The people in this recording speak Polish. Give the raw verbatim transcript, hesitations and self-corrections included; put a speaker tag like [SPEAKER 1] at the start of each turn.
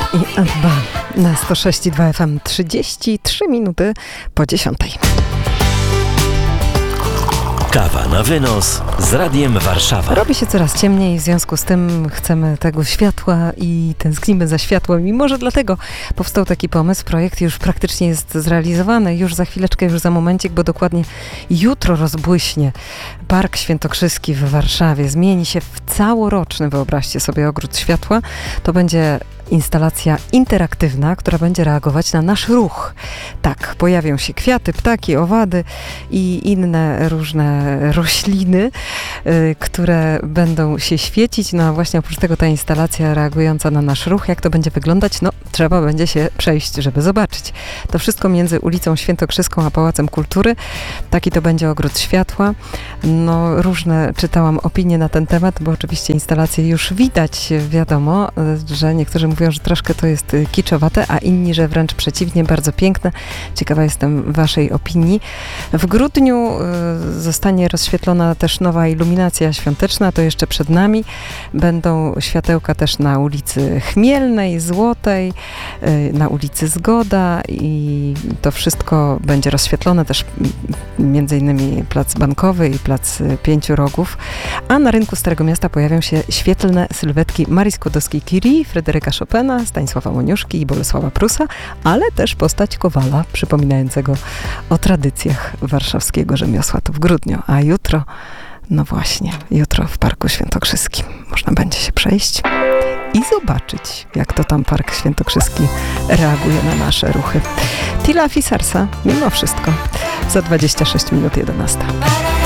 [SPEAKER 1] i A dwa na sto sześć i dwa F M, trzydzieści trzy minuty po dziesiątej.
[SPEAKER 2] Kawa na wynos z Radiem Warszawa.
[SPEAKER 1] Robi się coraz ciemniej, w związku z tym chcemy tego światła i tęsknimy za światłem. I może dlatego powstał taki pomysł. Projekt już praktycznie jest zrealizowany. Już za chwileczkę, już za momencik, bo dokładnie jutro rozbłyśnie Park Świętokrzyski w Warszawie. Zmieni się w całoroczny, wyobraźcie sobie, ogród światła. To będzie instalacja interaktywna, która będzie reagować na nasz ruch. Tak, pojawią się kwiaty, ptaki, owady i inne różne rośliny, y, które będą się świecić. No a właśnie oprócz tego ta instalacja reagująca na nasz ruch, jak to będzie wyglądać, no trzeba będzie się przejść, żeby zobaczyć. To wszystko między ulicą Świętokrzyską a Pałacem Kultury. Taki to będzie ogród światła. No różne czytałam opinie na ten temat, bo oczywiście instalacje już widać, wiadomo, że niektórzy mówią, że troszkę to jest kiczowate, a inni, że wręcz przeciwnie, bardzo piękne. Ciekawa jestem waszej opinii. W grudniu y, zostanie rozświetlona też nowa iluminacja świąteczna, to jeszcze przed nami. Będą światełka też na ulicy Chmielnej, Złotej, y, na ulicy Zgoda i to wszystko będzie rozświetlone też między innymi Plac Bankowy i Plac Pięciu Rogów, a na rynku Starego Miasta pojawią się świetlne sylwetki Marii Skłodowskiej-Curie, Fryderyka Chopina, Stanisława Moniuszki i Bolesława Prusa, ale też postać Kowala, przypominającego o tradycjach warszawskiego rzemiosła. To w grudniu, a jutro, no właśnie, jutro w Parku Świętokrzyskim można będzie się przejść i zobaczyć, jak to tam Park Świętokrzyski reaguje na nasze ruchy. Tila Fisarsa, mimo wszystko, za dwadzieścia sześć minut jedenasta.